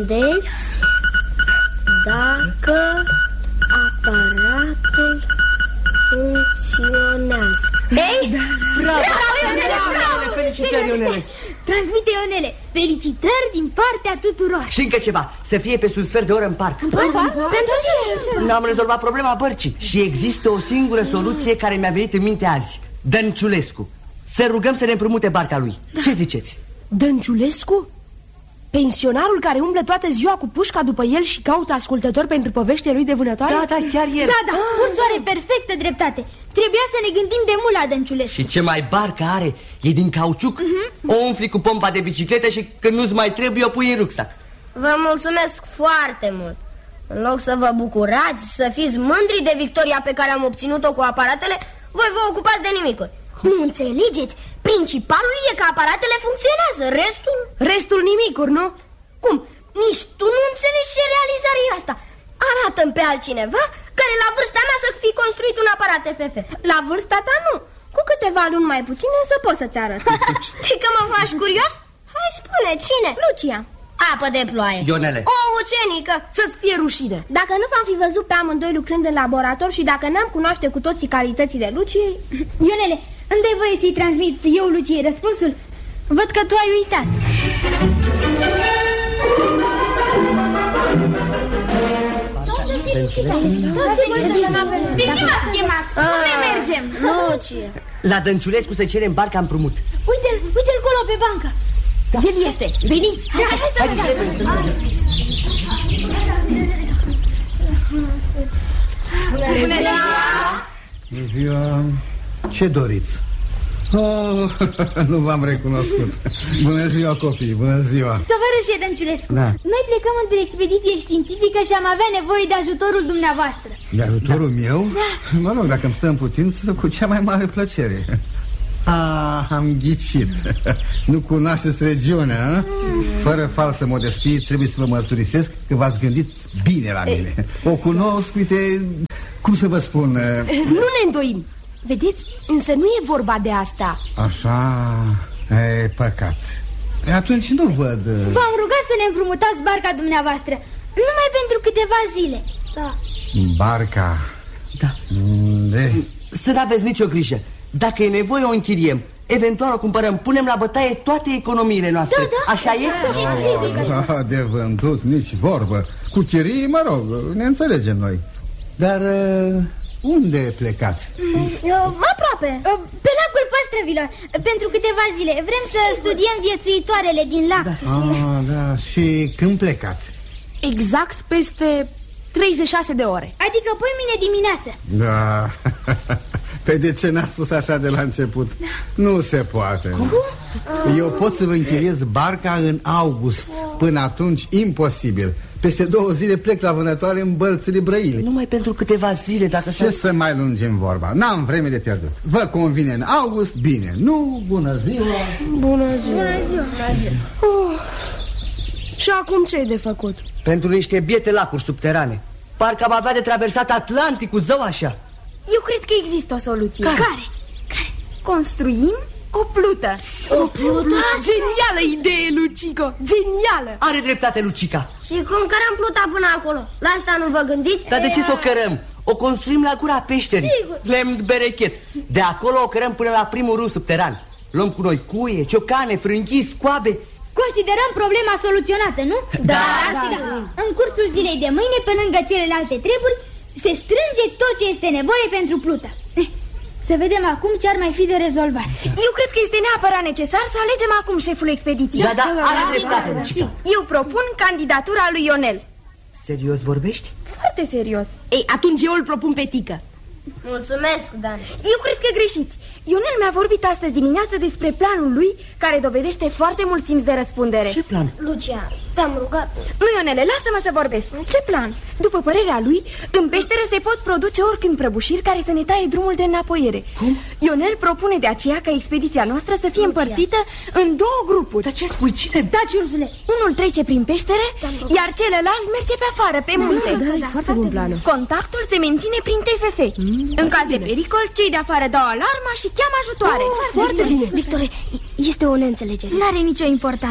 Vedeți dacă aparatul funcționează. Ei, bravo, felicitări, Ionele. Transmite, Ionele, felicitări din partea tuturor. Și încă ceva, să fie pe un sfert de oră în parc. Pentru ce? N-am rezolvat problema bărcii și există o singură soluție care mi-a venit în minte azi. Dănciulescu. Să rugăm să ne împrumute barca lui. Ce ziceți? Dănciulescu? Pensionarul care umblă toată ziua cu pușca după el și caută ascultători pentru poveștile lui de vânătoare? Da, chiar el. Da, Ursoare, perfectă dreptate. Trebuia să ne gândim de mult la Dănciulescu. Și ce mai barca are, e din cauciuc. O umfli cu pompa de bicicletă și când nu-ți mai trebuie o pui în rucsac. Vă mulțumesc foarte mult. În loc să vă bucurați, să fiți mândri de victoria pe care am obținut-o cu aparatele, voi vă ocupați de nimicuri. Nu înțelegeți? Principalul e că aparatele funcționează, restul nimicuri, nu? Cum? Nici tu nu înțelegi ce realizare e asta. Arată-mi pe altcineva care la vârsta mea să fi construit un aparat FF. La vârsta ta nu. Cu câteva luni mai puține să pot să-ți arăt. Știi că mă faci curios? Hai, spune, cine? Lucia. Apă de ploaie. Ionele. O ucenică. Să-ți fie rușine. Dacă nu v-am fi văzut pe amândoi lucrând în laborator și dacă n-am cunoaște cu toții calitățile Luciei... Ionele, îmi dai voie să-i transmit eu Luciei răspunsul? Văd că tu ai uitat. De ce m-ați chemat? Unde mergem? Lucie. La Dănciulescu să cerem barca împrumut. Uite-l acolo pe bancă. El este, veniți. Hai să vedem. Bună ziua. Ce doriți? Oh, nu v-am recunoscut. Bună ziua, copii, bună ziua. Tovarășe Dănciulescu, da. Noi plecăm într-o expediție științifică și am avea nevoie de ajutorul dumneavoastră. De ajutorul meu? Da. Mă rog, dacă îmi stă în putință, cu cea mai mare plăcere. Am ghicit. Nu cunoașteți regiunea, Fără falsă modestie, trebuie să vă mărturisesc că v-ați gândit bine la mine. O cunosc, uite, cum să vă spun... Nu ne îndoim. Vedeți, însă nu e vorba de asta. Așa, e păcat. Atunci nu văd... V-am rugat să ne împrumutați barca dumneavoastră, numai pentru câteva zile. Da. Barca? Da. Să n-aveți nicio grijă. Dacă e nevoie, o închiriem. Eventual o cumpărăm, punem la bătaie toate economiile noastre. Da. Așa e? De vândut, nici vorbă. Cu chirii, mă rog, ne înțelegem noi. Dar unde plecați? Aproape. Pe lacul Păstrăvilor, pentru câteva zile. Vrem să studiem viețuitoarele din lac. Da. Și când plecați? Exact peste 36 de ore. Adică poimine dimineață. Da. Pe de ce n-a spus așa de la început? Nu se poate. Cum? Eu pot să vă închiriez barca în august. Până atunci, imposibil. Peste 2 zile plec la vânătoare în Bălțile Brăile. Numai pentru câteva zile, dacă... Ce să mai lungim vorba? N-am vreme de pierdut. Vă convine în august? Bine. Nu, bună ziua. Bună ziua. Și acum ce e de făcut? Pentru niște biete lacuri subterane. Parcă am avea de traversat Atlanticul, zău așa. Eu cred că există o soluție. Care? Construim o plută. O plută? Genială idee, Lucico, genială. Are dreptate Lucica. Și cum cărăm pluta până acolo? La asta nu vă gândiți? Dar de ce să o cărăm? O construim la gura peșterii. Sigur. Lemn berechet. De acolo o cărăm până la primul râu subteran. Luăm cu noi cuie, ciocane, frânghii, scoabe. Considerăm problema soluționată, nu? Da. În cursul zilei de mâine, pe lângă celelalte treburi, se strânge tot ce este nevoie pentru plută. Să vedem acum ce ar mai fi de rezolvat. Eu cred că este neapărat necesar să alegem acum șeful expediției. Da, are dreptate, Lucica. Eu propun candidatura lui Ionel. Serios vorbești? Foarte serios. Ei, atunci eu îl propun pe Tică. Mulțumesc, Dan. Eu cred că greșiți. Ionel mi-a vorbit astăzi dimineață despre planul lui, care dovedește foarte mult simț de răspundere. Ce plan? Lucia, te-am rugat. Nu, Ionele, lasă-mă să vorbesc. Ce plan? După părerea lui, în peșteră se pot produce oricând prăbușiri care să ne taie drumul de înapoiere. Cum? Ionel propune de aceea ca expediția noastră să fie împărțită în 2 grupuri. Dar ce spui? Cine? Taci, Ursule. Unul trece prin peștere, iar celălalt merge pe afară, pe munte. Da, e foarte bun plan. Contactul se menține prin TFF. În caz de pericol, cei de afară dau alarma și cheamă ajutoare. Foarte bine. Victor, este o neînțelegere. N-are nicio importanță.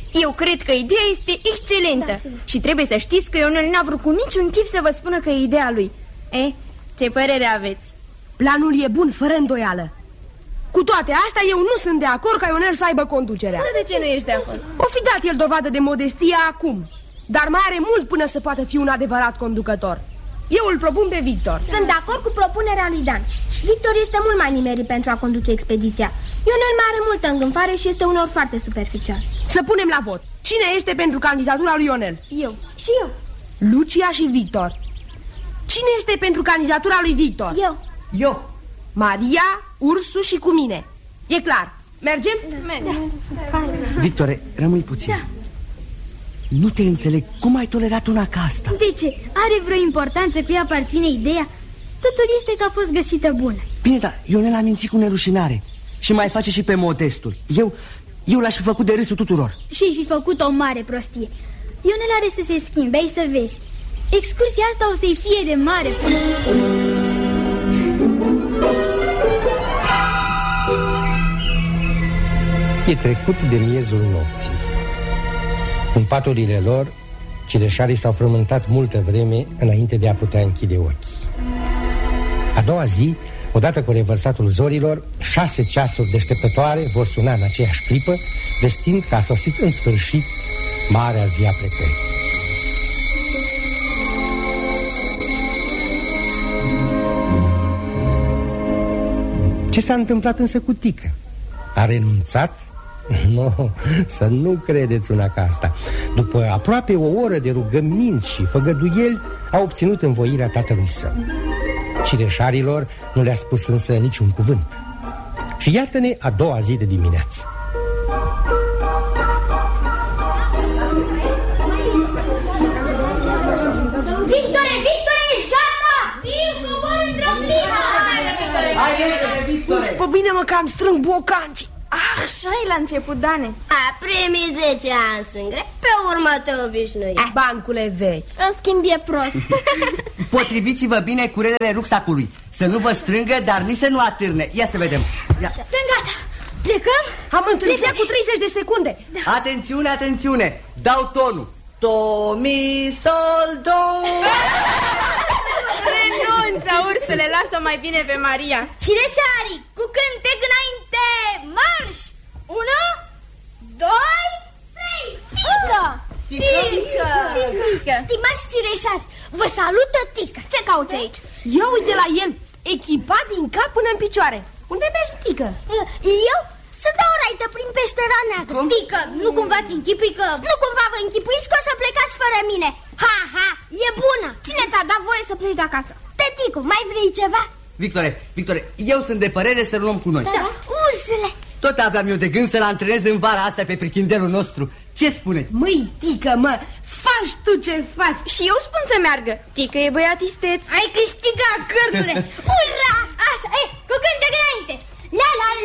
Eu cred că ideea este excelentă. Și trebuie să știți că Ionel n-a vrut cu niciun chip să vă spună că e ideea lui. Ce părere aveți? Planul e bun, fără îndoială. Cu toate astea, eu nu sunt de acord ca Ionel să aibă conducerea. De ce nu ești de acord? O fi dat el dovadă de modestie acum, dar mai are mult până să poată fi un adevărat conducător. Eu îl propun pe Victor. Sunt de acord cu propunerea lui Dan. Victor este mult mai nimerit pentru a conduce expediția. Ionel mai are multă îngânfare și este uneori foarte superficial. Să punem la vot. Cine este pentru candidatura lui Ionel? Eu. Și eu. Lucia și Victor. Cine este pentru candidatura lui Victor? Eu. Maria, Ursu și cu mine. E clar. Mergem? Victore, rămâi puțin. Da. Nu te înțeleg. Cum ai tolerat una ca asta? De ce? Are vreo importanță cui aparține ideea? Totul este că a fost găsită bună. Bine, dar Ionel a mințit cu nerușinare. Și mai face și pe modestul. Eu l-aș fi făcut de râsul tuturor. Și-ai fi făcut o mare prostie. Ionel are să se schimbe, ai să vezi. Excursia asta o să-i fie de mare folos. E trecut de miezul nopții. În paturile lor, cireșarii s-au frământat multă vreme înainte de a putea închide ochii. A doua zi, odată cu revărsatul zorilor, 6 ceasuri deșteptătoare vor suna în aceeași clipă, vestind că a sosit în sfârșit marea zi a plecării. Ce s-a întâmplat însă cu Tică? A renunțat? Nu, să nu credeți una ca asta. După aproape o oră de rugăminți și făgăduieli, a obținut învoirea tatălui său. Cireșarilor nu le-a spus însă niciun cuvânt. Și iată-ne a doua zi de dimineață. Victore, ești gata! Vin, cobor într-o clipă! Hai, repede, Victore! Pe bine mă că am strâng bocanci. Așa e la început, Dane. Primii 10 ani sunt grei, pe urmă te obișnui. Bancule vechi. În schimb e prost. Potriviți-vă bine cu relele rucsacului. Să nu vă strângă, dar nici să nu atârne. Ia să vedem. Ia. Sunt gata. Plecăm? Am întârziat cu 30 de secunde. Atențiune, atențiune. Dau tonul. Do, mi, sol, do. Renunță, ursule, lasă mai bine pe Maria. Cireșarii, cu cântec înainte, marș! 1, 2, 3, Tică! Tică! Stimați cireșari, vă salută Tică. Ce cauți aici? Ia uite la el, echipat din cap până în picioare. Unde mergi, Tică? Eu? Să dau o raită prin peștera neagră. Tică, nu cumva ți închipui că... Nu cumva vă închipuiți că o să plecați fără mine. Ha, e bună. Cine ți-a dat voie să pleci de acasă? Tăticu, mai vrei ceva? Victore, eu sunt de părere să-l luăm cu noi. Da. Ursule! Tot aveam eu de gând să-l antrenez în vara asta pe prichindelul nostru. Ce spuneți? Măi, Tică, mă, faci tu ce faci. Și eu spun să meargă. Tică e băiat isteț. Ai câștigat, cărțule! Ura! Așa, cu cântec înainte! La la